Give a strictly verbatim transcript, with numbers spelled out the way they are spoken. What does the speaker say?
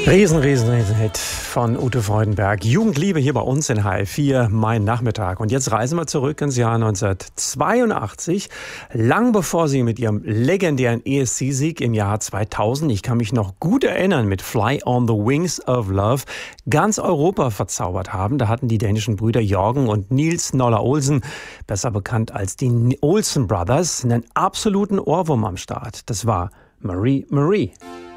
Riesen, riesen, riesen Hit von Ute Freudenberg. Jugendliebe hier bei uns in H L vier, mein Nachmittag. Und jetzt reisen wir zurück ins Jahr neunzehnhundertzweiundachtzig, lang bevor sie mit ihrem legendären E S C-Sieg im Jahr zweitausend, ich kann mich noch gut erinnern, mit Fly on the Wings of Love, ganz Europa verzaubert haben. Da hatten die dänischen Brüder Jørgen und Niels Noller-Olsen, besser bekannt als die Olsen Brothers, einen absoluten Ohrwurm am Start. Das war Marie Marie.